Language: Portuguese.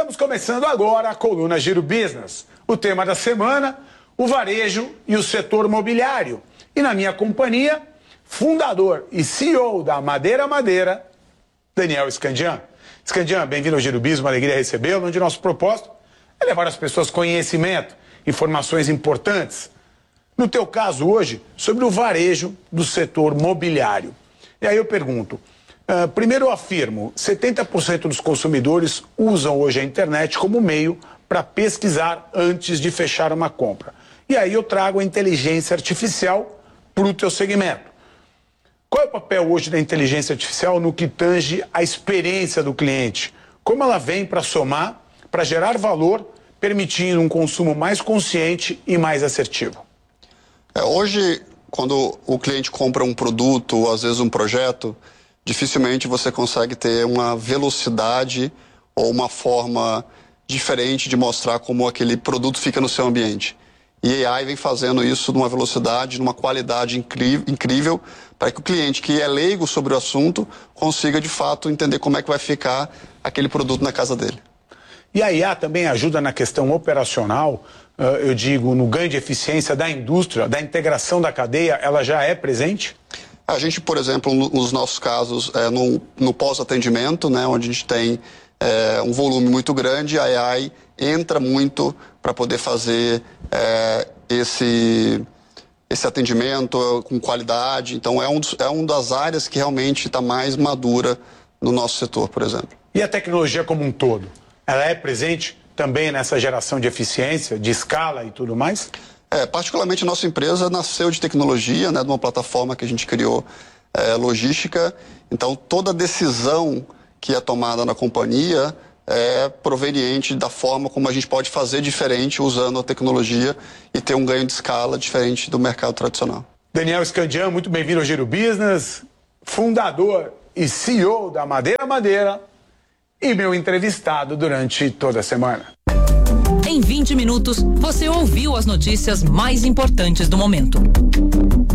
Estamos começando agora a coluna Giro Business. O tema da semana, o varejo e o setor mobiliário. E na minha companhia, fundador e CEO da Madeira, Daniel Scandian. Scandian, bem-vindo ao Giro Business, uma alegria recebê-lo, onde nosso propósito é levar às pessoas conhecimento, informações importantes. No teu caso hoje, sobre o varejo do setor mobiliário. E aí eu pergunto, primeiro eu afirmo, 70% dos consumidores usam hoje a internet como meio para pesquisar antes de fechar uma compra. E aí eu trago a inteligência artificial para o teu segmento. Qual é o papel hoje da inteligência artificial no que tange a experiência do cliente? Como ela vem para somar, para gerar valor, permitindo um consumo mais consciente e mais assertivo? Hoje, quando o cliente compra um produto ou às vezes um projeto, dificilmente você consegue ter uma velocidade ou uma forma diferente de mostrar como aquele produto fica no seu ambiente. E a AI vem fazendo isso numa velocidade, numa qualidade incrível, para que o cliente que é leigo sobre o assunto consiga de fato entender como é que vai ficar aquele produto na casa dele. E a IA também ajuda na questão operacional, eu digo, no ganho de eficiência da indústria, da integração da cadeia, ela já é presente? A gente, por exemplo, nos nossos casos, no pós-atendimento, né, onde a gente tem um volume muito grande, a AI entra muito para poder fazer esse atendimento com qualidade. Então, é uma das áreas que realmente está mais madura no nosso setor, por exemplo. E a tecnologia como um todo? Ela é presente também nessa geração de eficiência, de escala e tudo mais? Particularmente a nossa empresa nasceu de tecnologia, né, de uma plataforma que a gente criou, logística. Então, toda decisão que é tomada na companhia é proveniente da forma como a gente pode fazer diferente usando a tecnologia e ter um ganho de escala diferente do mercado tradicional. Daniel Scandian, muito bem-vindo ao Giro Business, fundador e CEO da Madeira e meu entrevistado durante toda a semana. Em 20 minutos, você ouviu as notícias mais importantes do momento.